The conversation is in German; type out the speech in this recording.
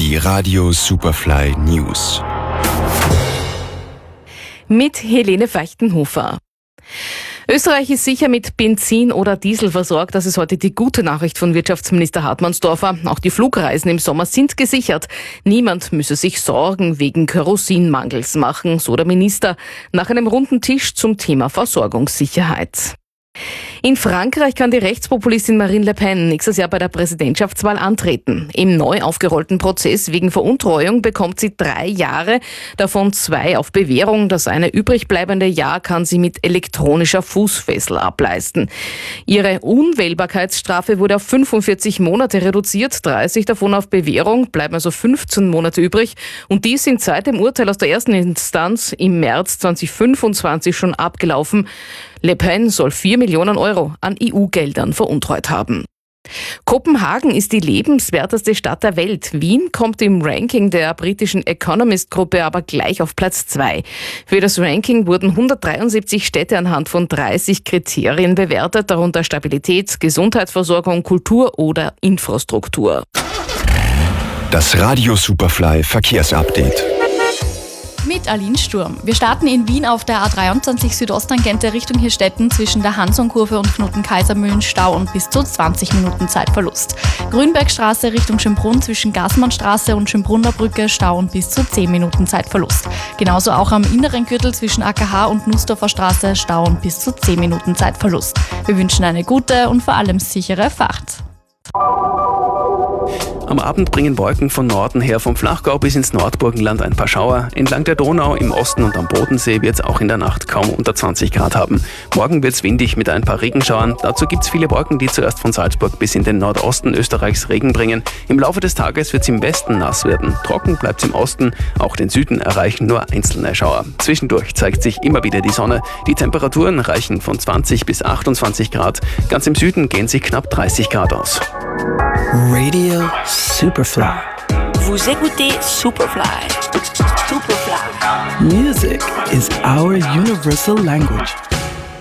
Die Radio Superfly News. Mit Helene Feichtenhofer. Österreich ist sicher mit Benzin oder Diesel versorgt. Das ist heute die gute Nachricht von Wirtschaftsminister Hartmannsdorfer. Auch die Flugreisen im Sommer sind gesichert. Niemand müsse sich Sorgen wegen Kerosinmangels machen, so der Minister nach einem runden Tisch zum Thema Versorgungssicherheit. In Frankreich kann die Rechtspopulistin Marine Le Pen nächstes Jahr bei der Präsidentschaftswahl antreten. Im neu aufgerollten Prozess wegen Veruntreuung bekommt sie 3 Jahre, davon 2 auf Bewährung. Das eine übrig bleibende Jahr kann sie mit elektronischer Fußfessel ableisten. Ihre Unwählbarkeitsstrafe wurde auf 45 Monate reduziert, 30 davon auf Bewährung, bleiben also 15 Monate übrig. Und die sind seit dem Urteil aus der ersten Instanz im März 2025 schon abgelaufen. Le Pen soll 4 Millionen Euro an EU-Geldern veruntreut haben. Kopenhagen ist die lebenswerteste Stadt der Welt. Wien kommt im Ranking der britischen Economist-Gruppe aber gleich auf Platz 2. Für das Ranking wurden 173 Städte anhand von 30 Kriterien bewertet, darunter Stabilität, Gesundheitsversorgung, Kultur oder Infrastruktur. Das Radio Superfly Verkehrsupdate. Mit Aline Sturm. Wir starten in Wien auf der A23 Südosttangente Richtung Hirstetten zwischen der Hansonkurve und Knoten-Kaisermühlen Stau und bis zu 20 Minuten Zeitverlust. Grünbergstraße Richtung Schönbrunn zwischen Gaßmannstraße und Schönbrunner Brücke Stau und bis zu 10 Minuten Zeitverlust. Genauso auch am inneren Gürtel zwischen AKH und Nussdorfer Straße Stau und bis zu 10 Minuten Zeitverlust. Wir wünschen eine gute und vor allem sichere Fahrt. Am Abend bringen Wolken von Norden her vom Flachgau bis ins Nordburgenland ein paar Schauer. Entlang der Donau, im Osten und am Bodensee wird es auch in der Nacht kaum unter 20 Grad haben. Morgen wird es windig mit ein paar Regenschauern. Dazu gibt es viele Wolken, die zuerst von Salzburg bis in den Nordosten Österreichs Regen bringen. Im Laufe des Tages wird es im Westen nass werden. Trocken bleibt es im Osten. Auch den Süden erreichen nur einzelne Schauer. Zwischendurch zeigt sich immer wieder die Sonne. Die Temperaturen reichen von 20 bis 28 Grad. Ganz im Süden gehen sich knapp 30 Grad aus. Radio Superfly. Vous écoutez Superfly. Superfly. Music is our universal language.